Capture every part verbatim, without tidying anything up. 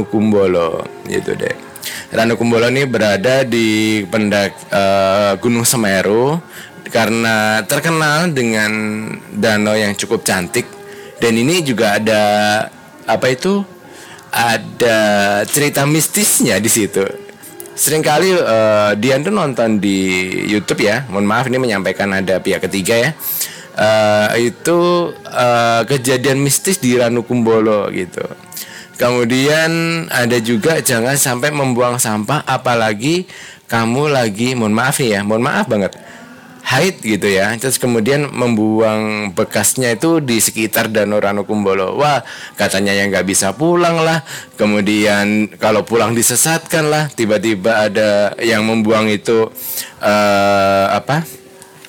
Ranukumbolo gitu deh. Ranukumbolo ini berada di pendak uh, Gunung Semeru karena terkenal dengan danau yang cukup cantik, dan ini juga ada apa itu ada cerita mistisnya di situ. Seringkali uh, Dian tuh nonton di YouTube ya, mohon maaf ini menyampaikan ada pihak ketiga ya. Uh, itu uh, kejadian mistis di Ranukumbolo gitu. Kemudian ada juga jangan sampai membuang sampah, apalagi kamu lagi, mohon maaf nih ya, mohon maaf banget, haid gitu ya. Terus kemudian membuang bekasnya itu di sekitar Danau Ranukumbolo. Wah, katanya yang nggak bisa pulang lah. Kemudian kalau pulang disesatkan lah. Tiba-tiba ada yang membuang itu uh, apa?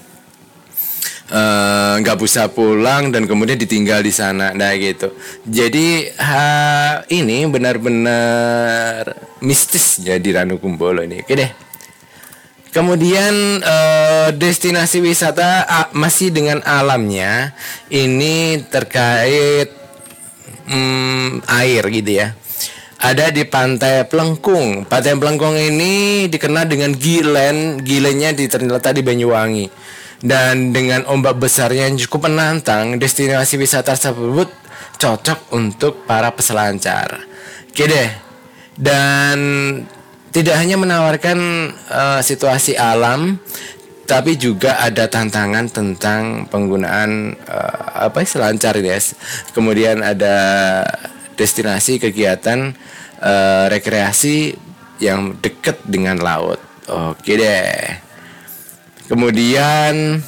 nggak uh, bisa pulang dan kemudian ditinggal di sana, nah gitu. Jadi ha, ini benar-benar mistis ya di Ranukumbolo ini. Oke deh. Kemudian uh, destinasi wisata uh, masih dengan alamnya, ini terkait um, air gitu ya. Ada di Pantai Plengkung. Pantai Plengkung ini dikenal dengan gilen, gilennya di ternyata di Banyuwangi. Dan dengan ombak besarnya yang cukup menantang, destinasi wisata tersebut cocok untuk para peselancar. Oke deh. Dan tidak hanya menawarkan uh, situasi alam, tapi juga ada tantangan tentang penggunaan uh, apa selancar ya. Kemudian ada destinasi kegiatan uh, rekreasi yang dekat dengan laut. Oke deh. Kemudian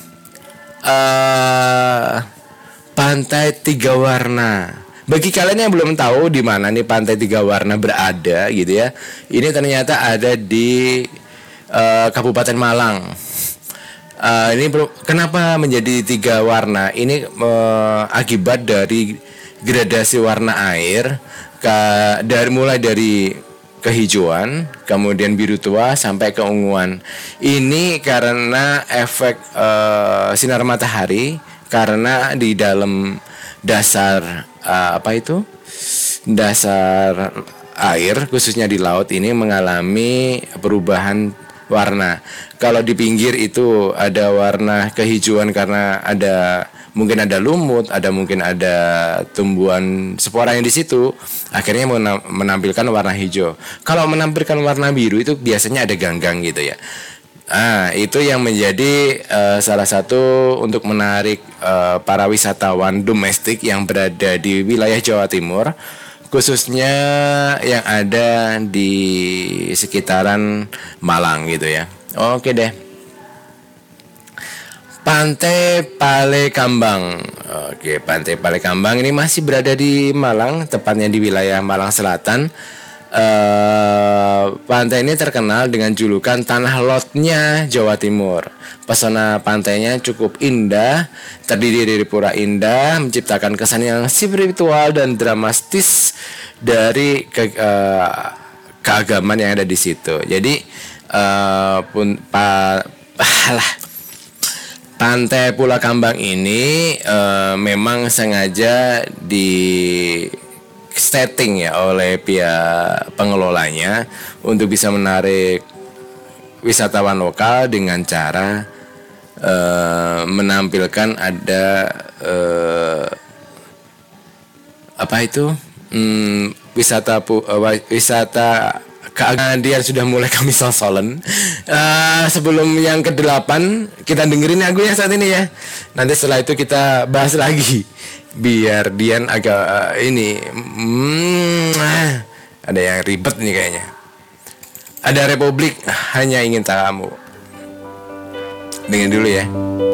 uh, Pantai Tiga Warna. Bagi kalian yang belum tahu di mana nih Pantai Tiga Warna berada gitu ya, ini ternyata ada di uh, Kabupaten Malang. Uh, ini kenapa menjadi tiga warna? Ini uh, akibat dari gradasi warna air, ke, dari mulai dari kehijauan, kemudian biru tua sampai keunguan. Ini karena efek uh, sinar matahari, karena di dalam dasar uh, apa itu dasar air khususnya di laut ini mengalami perubahan warna. Kalau di pinggir itu ada warna kehijauan karena ada mungkin ada lumut, ada mungkin ada tumbuhan spora yang di situ, akhirnya menampilkan warna hijau. Kalau menampilkan warna biru itu biasanya ada ganggang gitu ya. Ah, itu yang menjadi uh, salah satu untuk menarik uh, para wisatawan domestik yang berada di wilayah Jawa Timur, khususnya yang ada di sekitaran Malang gitu ya. Oke deh. Pantai Palekambang. Oke, Pantai Palekambang ini masih berada di Malang, tepatnya di wilayah Malang Selatan. Uh, pantai ini terkenal dengan julukan Tanah Lotnya Jawa Timur. Pesona pantainya cukup indah, terdiri dari pura indah, menciptakan kesan yang spiritual dan dramatis dari ke, uh, keagamaan yang ada di situ. Jadi uh, pun pa, alah, Pantai Pulau Kambang ini uh, memang sengaja di setting ya oleh pihak pengelolanya untuk bisa menarik wisatawan lokal dengan cara uh, menampilkan ada uh, apa itu um, wisata pu, uh, wisata keagamaan sudah mulai kami sosolen. Uh, sebelum yang kedelapan kita dengerin lagunya saat ini ya. Nanti setelah itu kita bahas lagi. Biar Dian agak uh, ini hmm, ada yang ribet nih kayaknya. Ada Republik Hanya Ingin Kamu. Dengerin dulu ya.